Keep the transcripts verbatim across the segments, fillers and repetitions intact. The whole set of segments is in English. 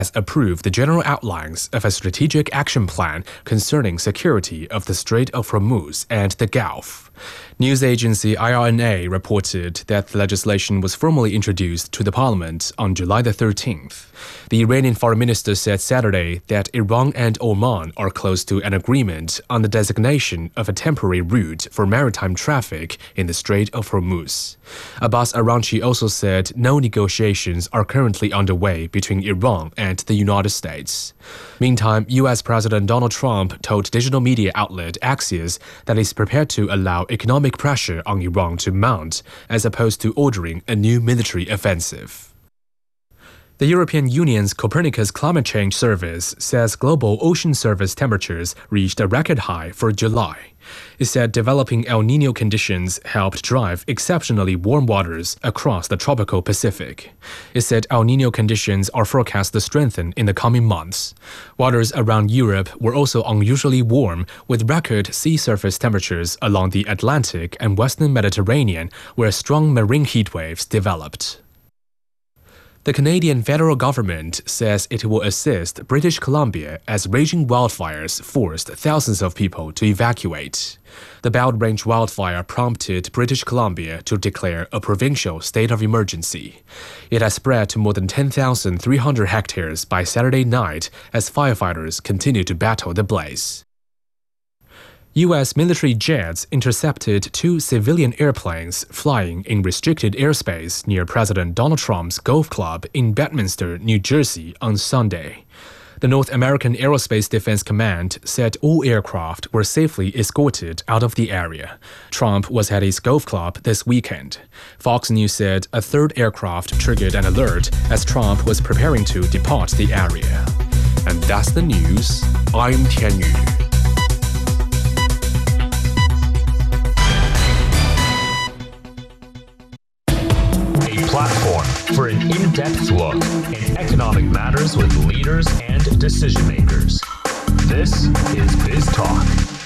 has approved the general outlines of a strategic action plan concerning security of the Strait of Hormuz and the Gulf. News agency I R N A reported that the legislation was formally introduced to the parliament on July the thirteenth. The Iranian foreign minister said Saturday that Iran and Oman are close to an agreement on the designation of a temporary route for maritime traffic in the Strait of Hormuz. Abbas Araghchi also said no negotiations are currently underway between Iran and the United States. Meantime, U S President Donald Trump told digital media outlet Axios that he's prepared to allow economic pressure on Iran to mount, as opposed to ordering a new military offensive. The European Union's Copernicus Climate Change Service says global ocean surface temperatures reached a record high for July. It said developing El Niño conditions helped drive exceptionally warm waters across the tropical Pacific. It said El Niño conditions are forecast to strengthen in the coming months. Waters around Europe were also unusually warm, with record sea surface temperatures along the Atlantic and western Mediterranean, where strong marine heat waves developed. The Canadian federal government says it will assist British Columbia as raging wildfires forced thousands of people to evacuate. The Belt Range wildfire prompted British Columbia to declare a provincial state of emergency. It has spread to more than ten thousand three hundred hectares by Saturday night as firefighters continue to battle the blaze. U S military jets intercepted two civilian airplanes flying in restricted airspace near President Donald Trump's golf club in Bedminster, New Jersey on Sunday. The North American Aerospace Defense Command said all aircraft were safely escorted out of the area. Trump was at his golf club this weekend. Fox News said a third aircraft triggered an alert as Trump was preparing to depart the area. And that's the news. I'm Tian Yu. Platform for an in-depth look in economic matters with leaders and decision makers. This is Biz Talk.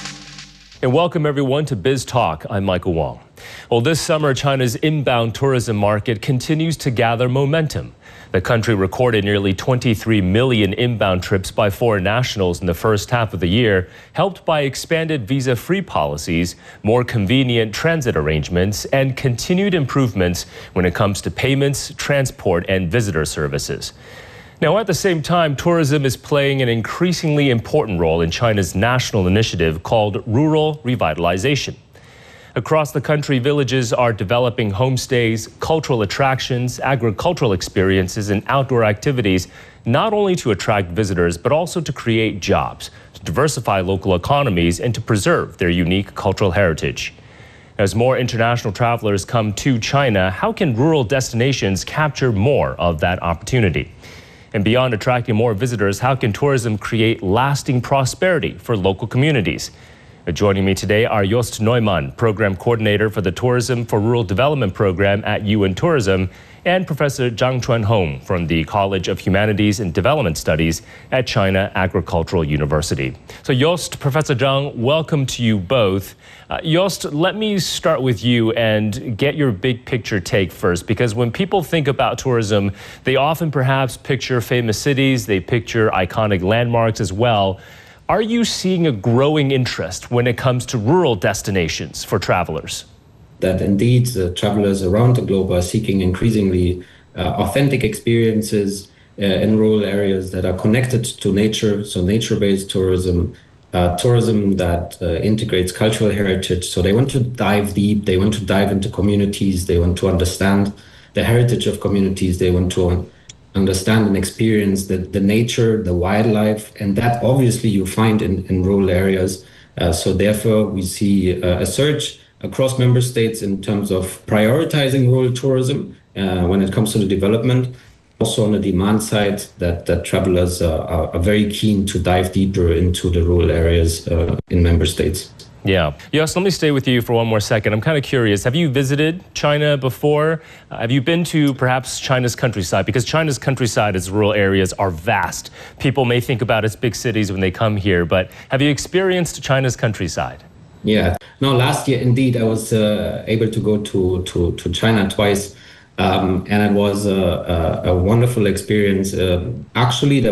And welcome everyone to Biz Talk. I'm Michael Wong. Well, this summer, China's inbound tourism market continues to gather momentum. The country recorded nearly twenty-three million inbound trips by foreign nationals in the first half of the year, helped by expanded visa-free policies, more convenient transit arrangements, and continued improvements when it comes to payments, transport, and visitor services. Now, at the same time, tourism is playing an increasingly important role in China's national initiative called Rural Revitalization. Across the country, villages are developing homestays, cultural attractions, agricultural experiences, and outdoor activities, not only to attract visitors, but also to create jobs, to diversify local economies, and to preserve their unique cultural heritage. As more international travelers come to China, how can rural destinations capture more of that opportunity? And beyond attracting more visitors, how can tourism create lasting prosperity for local communities? Joining me today are Jost Neumann, Program Coordinator for the Tourism for Rural Development Program at U N Tourism, and Professor Zhang Chuanhong from the College of Humanities and Development Studies at China Agricultural University. So Jost, Professor Zhang, welcome to you both. Uh, Jost, let me start with you and get your big picture take first, because when people think about tourism, they often perhaps picture famous cities, they picture iconic landmarks as well. Are you seeing a growing interest when it comes to rural destinations for travelers? That indeed uh, travelers around the globe are seeking increasingly uh, authentic experiences uh, in rural areas that are connected to nature, so nature-based tourism, uh, tourism that uh, integrates cultural heritage. So they want to dive deep, they want to dive into communities, they want to understand the heritage of communities, they want to understand and experience the, the nature, the wildlife, and that obviously you find in, in rural areas. Uh, so therefore, we see uh, a surge across member states in terms of prioritizing rural tourism uh, when it comes to the development. Also on the demand side, that, that travelers uh, are, are very keen to dive deeper into the rural areas uh, in member states. Yeah. Yes, let me stay with you for one more second. I'm kind of curious. Have you visited China before? Uh, have you been to perhaps China's countryside? Because China's countryside, its rural areas are vast. People may think about its big cities when they come here, but have you experienced China's countryside? Yeah. No, last year, indeed, I was uh, able to go to, to, to China twice. Um, and it was a, a, a wonderful experience. Uh, actually, there